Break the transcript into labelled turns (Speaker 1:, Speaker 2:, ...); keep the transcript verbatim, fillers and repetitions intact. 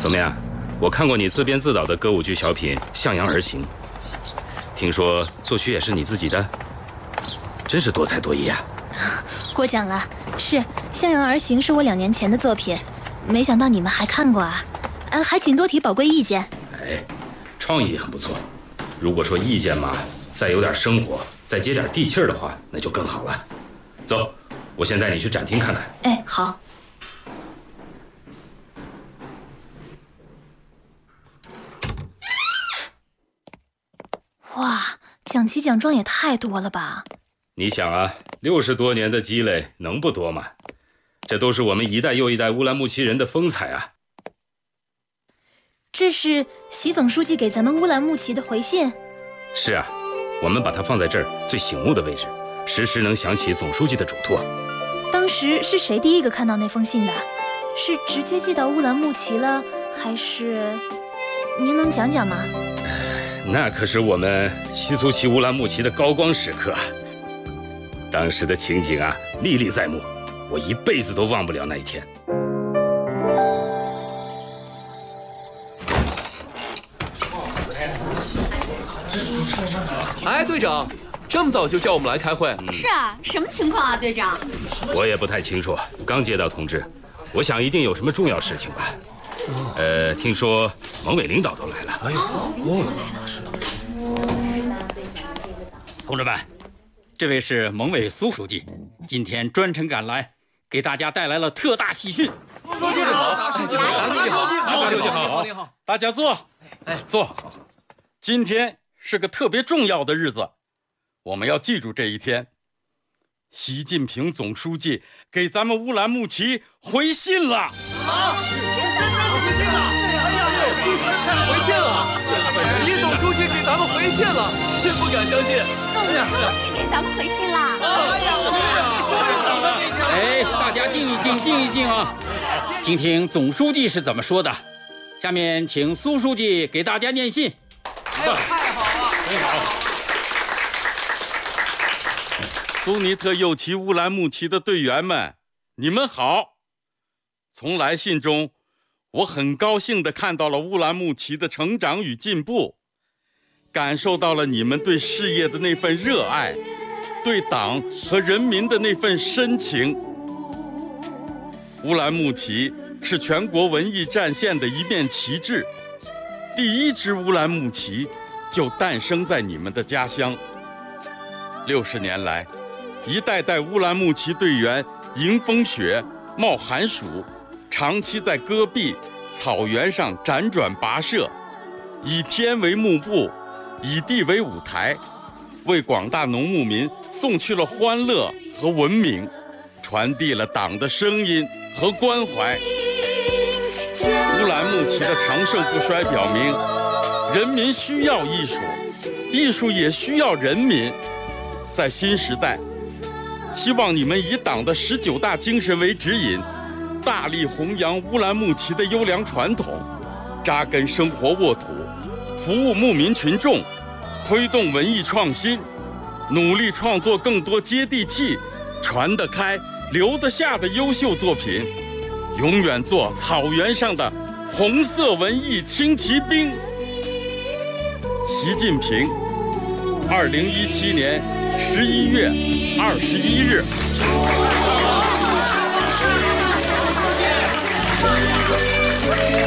Speaker 1: 怎么样？我看过你自编自导的歌舞剧小品《向阳而行》，听说作曲也是你自己的，真是多才多艺啊！
Speaker 2: 过奖了。是《向阳而行》是我两年前的作品，没想到你们还看过啊！呃，还请多提宝贵意见。
Speaker 1: 哎，创意很不错。如果说意见嘛，再有点生活，再接点地气儿的话，那就更好了。走，我先带你去展厅看看。
Speaker 2: 哎，好。哇，奖旗奖状也太多了吧！
Speaker 1: 你想啊，六十多年的积累能不多吗？这都是我们一代又一代乌兰牧骑人的风采啊！
Speaker 2: 这是习总书记给咱们乌兰牧骑的回信。
Speaker 1: 是啊，我们把它放在这儿最醒目的位置，时时能想起总书记的嘱托。
Speaker 2: 当时是谁第一个看到那封信的？是直接寄到乌兰牧骑了，还是？您能讲讲吗？
Speaker 1: 那可是我们西苏旗乌兰牧骑的高光时刻，当时的情景啊，历历在目，我一辈子都忘不了那一天。
Speaker 3: 哎，队长，这么早就叫我们来开会？
Speaker 4: 是啊，什么情况啊，队长？
Speaker 1: 我也不太清楚，刚接到通知，我想一定有什么重要事情吧。呃，听说蒙伟领导都来了。哎呦，哦，来了是。
Speaker 5: 同志们，这位是蒙伟苏书记，今天专程赶来，给大家带来了特大喜讯。
Speaker 3: 书记好，书记好，书记好，
Speaker 5: 书记好，你好，大家坐，哎，坐。今天是个特别重要的日子，我们要记住这一天。习近平总书记给咱们乌兰牧骑回信了。
Speaker 3: 啊！回信了！哎呀，回信了！习总书记给咱们回信了，真不敢相信。
Speaker 4: 总书记给咱们回信啦！
Speaker 3: 哎呀，对呀，终于等到这天了。
Speaker 5: 哎，大家静一静，静一静啊！听听总书记是怎么说的。下面请苏书记给大家念信。
Speaker 3: 哎，太好了，
Speaker 5: 很好。苏尼特右旗乌兰牧骑的队员们，你们好！从来信中，我很高兴地看到了乌兰牧骑的成长与进步，感受到了你们对事业的那份热爱，对党和人民的那份深情。乌兰牧骑是全国文艺战线的一面旗帜，第一支乌兰牧骑就诞生在你们的家乡。六十年来，一代代乌兰牧骑队员迎风雪、冒寒暑，长期在戈壁、草原上辗转跋涉，以天为幕布，以地为舞台，为广大农牧民送去了欢乐和文明，传递了党的声音和关怀。乌兰牧骑的长盛不衰表明，人民需要艺术，艺术也需要人民。在新时代，希望你们以党的十九大精神为指引，大力弘扬乌兰牧骑的优良传统，扎根生活沃土，服务牧民群众，推动文艺创新，努力创作更多接地气、传得开、留得下的优秀作品，永远做草原上的红色文艺轻骑兵。习近平，二零一七年十一月二十一日。